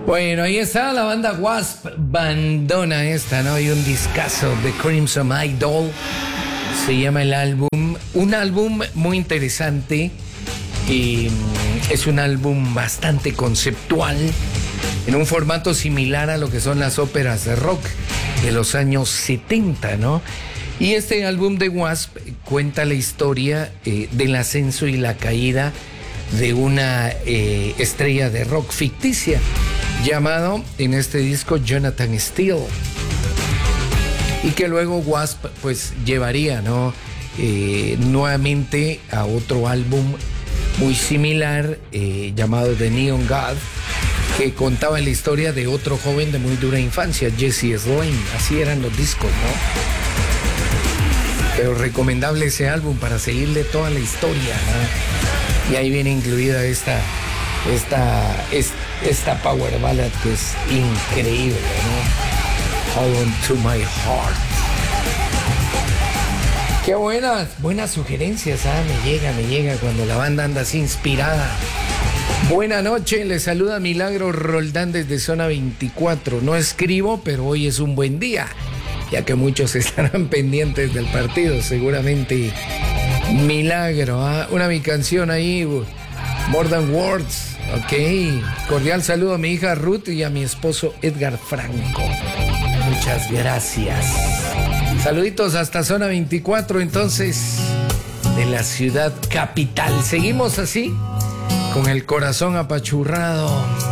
Bueno, ahí está la banda Wasp, bandona esta, ¿no? Y un discazo de Crimson Idol, se llama el álbum, un álbum muy interesante, es un álbum bastante conceptual, en un formato similar a lo que son las óperas de rock de los años 70, ¿no? Y este álbum de Wasp cuenta la historia del ascenso y la caída de una estrella de rock ficticia, llamado en este disco Jonathan Steele, y que luego Wasp pues llevaría, ¿no? Nuevamente a otro álbum muy similar llamado The Neon God, que contaba la historia de otro joven de muy dura infancia, Jesse Slane. Así eran los discos, ¿no? Pero recomendable ese álbum para seguirle toda la historia, ¿no? Y ahí viene incluida esta power ballad que es increíble, ¿no? Hold on to my heart. Qué buenas sugerencias, me llega cuando la banda anda así inspirada. Buena noche, les saluda Milagro Roldán desde Zona 24. No escribo, pero hoy es un buen día, ya que muchos estarán pendientes del partido, seguramente. Milagro, una mi canción ahí, More Than Words, ok. Cordial saludo a mi hija Ruth y a mi esposo Edgar Franco. Muchas gracias. Saluditos hasta Zona 24, entonces, de la ciudad capital. Seguimos así, con el corazón apachurrado.